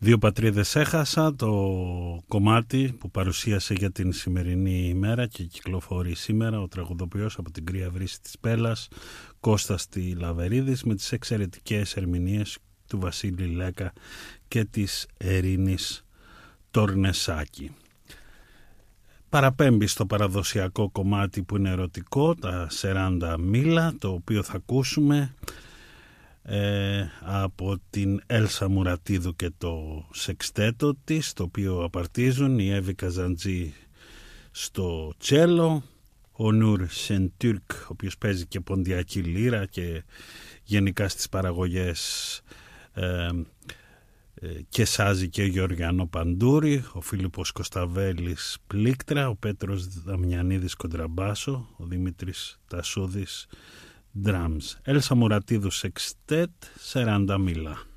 Δύο πατρίδες έχασα, το κομμάτι που παρουσίασε για την σημερινή ημέρα και κυκλοφορεί σήμερα ο τραγουδοποιός από την Κρύα Βρύση της Πέλας, Κώστας Τηλαβερίδης, με τις εξαιρετικές ερμηνείες του Βασίλη Λέκα και της Ερίνης Τορνεσάκη. Παραπέμπει στο παραδοσιακό κομμάτι που είναι ερωτικό, τα Σεράντα Μίλα, το οποίο θα ακούσουμε από την Έλσα Μουρατίδου και το σεξτέτο της, το οποίο απαρτίζουν η Εύη Καζαντζή στο τσέλο, ο Νούρ Σεντούρκ, ο οποίος παίζει και ποντιακή λύρα και γενικά στις παραγωγές και σάζει και Γεωργιανό Παντούρη, ο Φίλιππος Κωσταβέλης πλήκτρα, ο Πέτρος Δαμιανίδης κοντραμπάσο, ο Δημήτρης Τασούδης drums. Έλσα Μουρατίδου σεξτέτ, Σεράντα Μίλα.